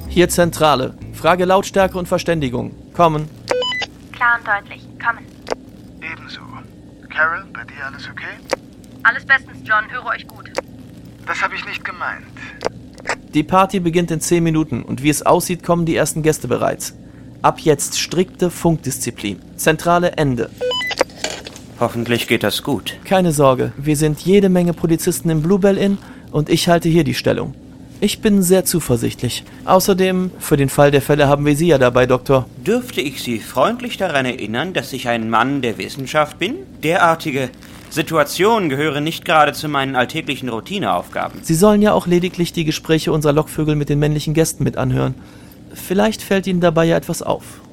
Hier Zentrale. Frage Lautstärke und Verständigung. Kommen. Klar und deutlich. Kommen. Ebenso. Carol, bei dir alles okay? Alles bestens, John. Höre euch gut. Das habe ich nicht gemeint. Die Party beginnt in 10 Minuten und wie es aussieht, kommen die ersten Gäste bereits. Ab jetzt strikte Funkdisziplin. Zentrale Ende. Hoffentlich geht das gut. Keine Sorge, wir sind jede Menge Polizisten im Bluebell Inn und ich halte hier die Stellung. Ich bin sehr zuversichtlich. Außerdem, für den Fall der Fälle haben wir Sie ja dabei, Doktor. Dürfte ich Sie freundlich daran erinnern, dass ich ein Mann der Wissenschaft bin? Derartige Situationen gehören nicht gerade zu meinen alltäglichen Routineaufgaben. Sie sollen ja auch lediglich die Gespräche unserer Lockvögel mit den männlichen Gästen mit anhören. Vielleicht fällt Ihnen dabei ja etwas auf.